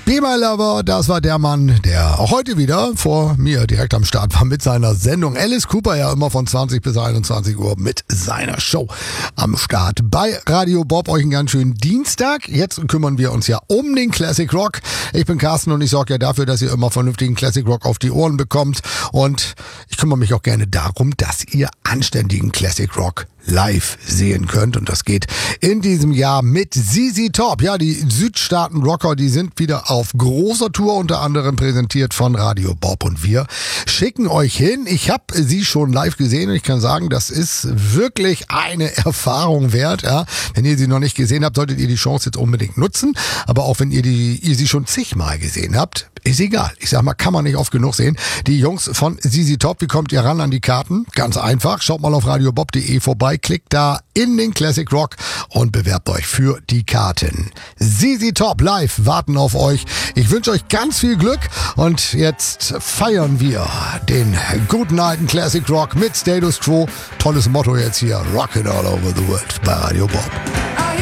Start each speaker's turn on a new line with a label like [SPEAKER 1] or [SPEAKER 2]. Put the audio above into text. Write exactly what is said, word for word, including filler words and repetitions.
[SPEAKER 1] Be My Lover, das war der Mann, der auch heute wieder vor mir direkt am Start war mit seiner Sendung. Alice Cooper ja immer von zwanzig bis einundzwanzig Uhr mit seiner Show am Start bei Radio Bob. Euch einen ganz schönen Dienstag. Jetzt kümmern wir uns ja um den Classic Rock. Ich bin Carsten und ich sorge ja dafür, dass ihr immer vernünftigen Classic Rock auf die Ohren bekommt. Und ich kümmere mich auch gerne darum, dass ihr anständigen Classic Rock live sehen könnt. Und das geht in diesem Jahr mit Z Z Top. Ja, die Südstaaten-Rocker, die sind wieder auf großer Tour, unter anderem präsentiert von Radio Bob. Und wir schicken euch hin. Ich habe sie schon live gesehen und ich kann sagen, das ist wirklich eine Erfahrung wert. Ja. Wenn ihr sie noch nicht gesehen habt, solltet ihr die Chance jetzt unbedingt nutzen. Aber auch wenn ihr, die, ihr sie schon zigmal gesehen habt, ist egal. Ich sag mal, kann man nicht oft genug sehen. Die Jungs von Z Z Top, wie kommt ihr ran an die Karten? Ganz einfach. Schaut mal auf radio bob punkt de vorbei, klickt da in den Classic Rock und bewerbt euch für die Karten. Z Z Top live warten auf euch. Ich wünsche euch ganz viel Glück und jetzt feiern wir den guten alten Classic Rock mit Status Quo. Tolles Motto jetzt hier. Rock it all over the world bei Radio Bob.